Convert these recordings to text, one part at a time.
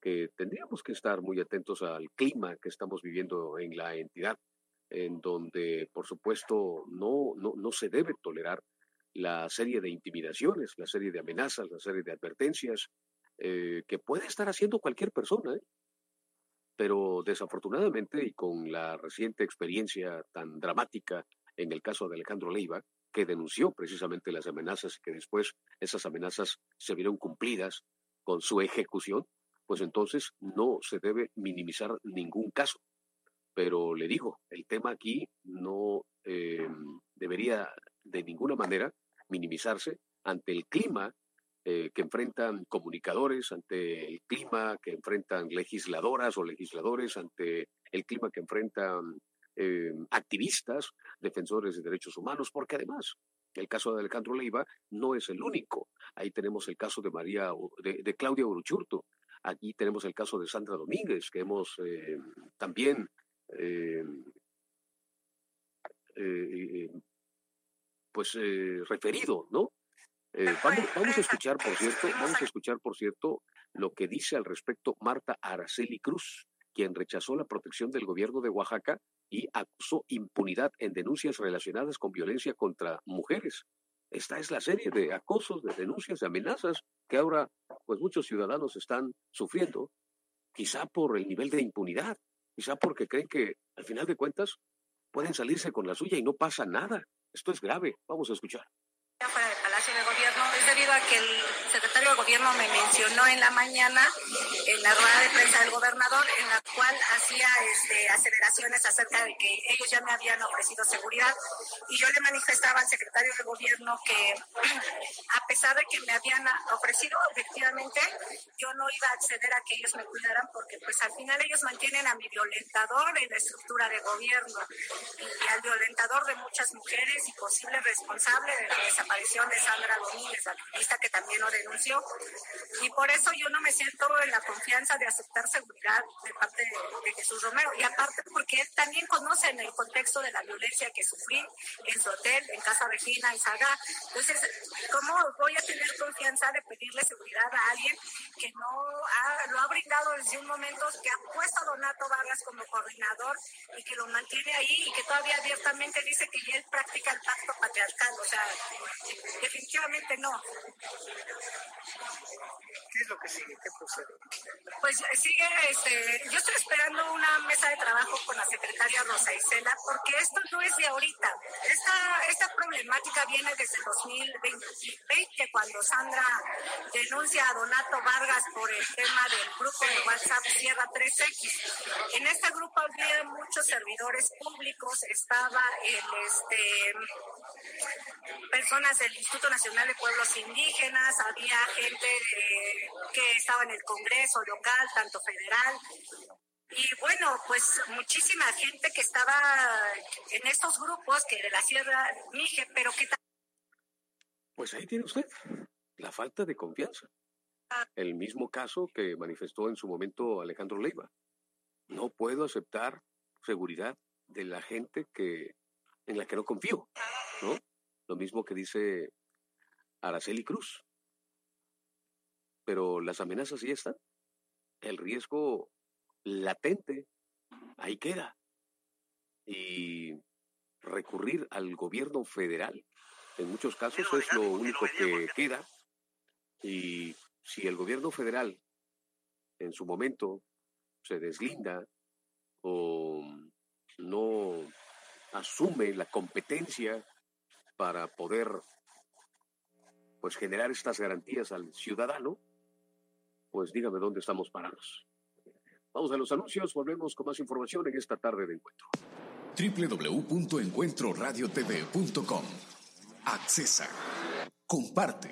que tendríamos que estar muy atentos al clima que estamos viviendo en la entidad, en donde, por supuesto, no se debe tolerar la serie de intimidaciones, la serie de amenazas, la serie de advertencias que puede estar haciendo cualquier persona, pero desafortunadamente y con la reciente experiencia tan dramática en el caso de Alejandro Leiva, que denunció precisamente las amenazas y que después esas amenazas se vieron cumplidas con su ejecución, pues entonces no se debe minimizar ningún caso. Pero le digo, el tema aquí no debería de ninguna manera minimizarse ante el clima que enfrentan comunicadores, ante el clima que enfrentan legisladoras o legisladores, ante el clima que enfrentan activistas, defensores de derechos humanos, porque además el caso de Alejandro Leiva no es el único. Ahí tenemos el caso de Claudia Uruchurtu, aquí tenemos el caso de Sandra Domínguez, que hemos también referido, ¿no? Vamos a escuchar, por cierto, lo que dice al respecto Marta Araceli Cruz, quien rechazó la protección del gobierno de Oaxaca y acusó impunidad en denuncias relacionadas con violencia contra mujeres. Esta es la serie de acosos, de denuncias, de amenazas que ahora pues muchos ciudadanos están sufriendo, quizá por el nivel de impunidad, quizá porque creen que al final de cuentas pueden salirse con la suya y no pasa nada. Esto es grave. Vamos a escuchar. Fuera del Palacio de Gobierno es debido a que el secretario de Gobierno me mencionó en la mañana en la rueda de prensa del gobernador, en la cual hacía aceleraciones acerca de que ellos ya me habían ofrecido seguridad, y yo le manifestaba al secretario de Gobierno que a pesar de que me habían ofrecido, efectivamente yo no iba a acceder a que ellos me cuidaran, porque pues al final ellos mantienen a mi violentador en la estructura de gobierno y al violentador de muchas mujeres y posible responsable de la desaparición de Sandra Domínguez, la activista que también lo denunció, y por eso yo no me siento en la confianza de aceptar seguridad de parte de Jesús Romero, y aparte porque él también conoce en el contexto de la violencia que sufrí en su hotel, en Casa Regina, en Saga. Entonces, ¿cómo voy a tener confianza de pedirle seguridad a alguien que lo ha brindado desde un momento, que ha puesto a Donato Vargas como coordinador y que lo mantiene ahí, y que todavía abiertamente dice que él practica el pacto patriarcal? O sea, definitivamente no. ¿Qué es lo que sigue? ¿Qué procede? Pues sigue, yo estoy esperando una mesa de trabajo con la secretaria Rosa Isela, porque esto no es de ahorita. Esta problemática viene desde 2020, cuando Sandra denuncia a Donato Vargas por el tema del grupo de WhatsApp Sierra 3X. En este grupo había muchos servidores públicos, estaba personas del Instituto Nacional de Pueblos Indígenas, había gente que estaba en el Congreso local, tanto federal, y bueno, pues muchísima gente que estaba en estos grupos que de la Sierra Mije, pero que pues ahí tiene usted la falta de confianza. El mismo caso que manifestó en su momento Alejandro Leiva. No puedo aceptar seguridad de la gente en la que no confío, ¿no? Lo mismo que dice Araceli Cruz. Pero las amenazas sí están. El riesgo latente ahí queda. Y recurrir al gobierno federal en muchos casos es lo único que queda. Y si el gobierno federal en su momento se deslinda o no asume la competencia para poder pues generar estas garantías al ciudadano, pues dígame dónde estamos parados. Vamos a los anuncios, volvemos con más información en esta tarde de encuentro. www.encuentroradiotv.com. Accesa. Comparte.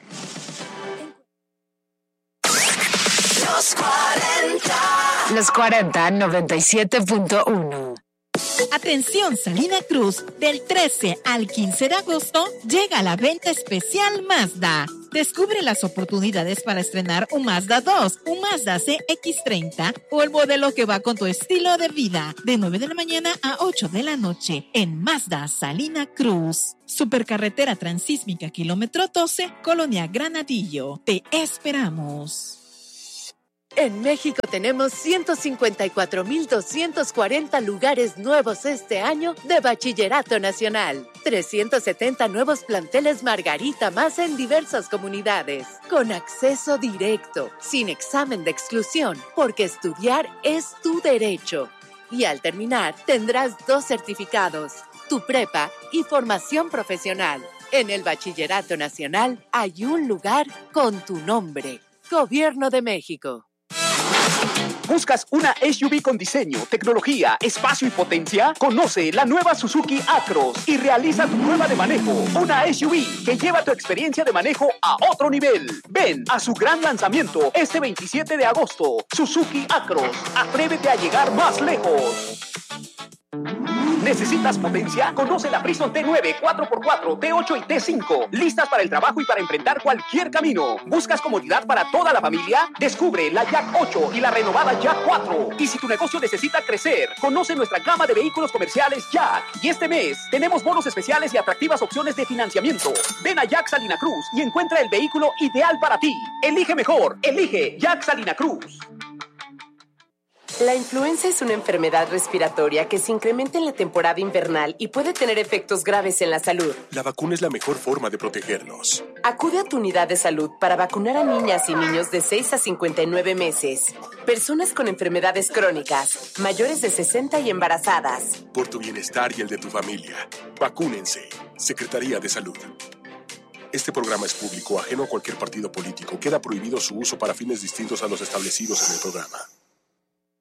Los 40 97.1. Atención Salina Cruz, del 13 al 15 de agosto llega la venta especial Mazda. Descubre las oportunidades para estrenar un Mazda 2, un Mazda CX-30 o el modelo que va con tu estilo de vida, de 9 de la mañana a 8 de la noche en Mazda Salina Cruz. Supercarretera Transísmica kilómetro 12, Colonia Granadillo. Te esperamos. En México tenemos 154,240 lugares nuevos este año de Bachillerato Nacional. 370 nuevos planteles Margarita más en diversas comunidades. Con acceso directo, sin examen de exclusión, porque estudiar es tu derecho. Y al terminar, tendrás 2 certificados, tu prepa y formación profesional. En el Bachillerato Nacional hay un lugar con tu nombre. Gobierno de México. ¿Buscas una SUV con diseño, tecnología, espacio y potencia? Conoce la nueva Suzuki Acros y realiza tu prueba de manejo. Una SUV que lleva tu experiencia de manejo a otro nivel. Ven a su gran lanzamiento este 27 de agosto. Suzuki Acros. Atrévete a llegar más lejos. ¿Necesitas potencia? Conoce la Prison T9, 4x4, T8 y T5. Listas para el trabajo y para enfrentar cualquier camino. ¿Buscas comodidad para toda la familia? Descubre la Jack 8 y la renovada Jack 4. Y si tu negocio necesita crecer, conoce nuestra gama de vehículos comerciales Jack. Y este mes tenemos bonos especiales y atractivas opciones de financiamiento. Ven a Jack Salina Cruz y encuentra el vehículo ideal para ti. Elige mejor. Elige Jack Salina Cruz. La influenza es una enfermedad respiratoria que se incrementa en la temporada invernal y puede tener efectos graves en la salud. La vacuna es la mejor forma de protegernos. Acude a tu unidad de salud para vacunar a niñas y niños de 6 a 59 meses, personas con enfermedades crónicas, mayores de 60 y embarazadas. Por tu bienestar y el de tu familia, vacúnense. Secretaría de Salud. Este programa es público, ajeno a cualquier partido político. Queda prohibido su uso para fines distintos a los establecidos en el programa.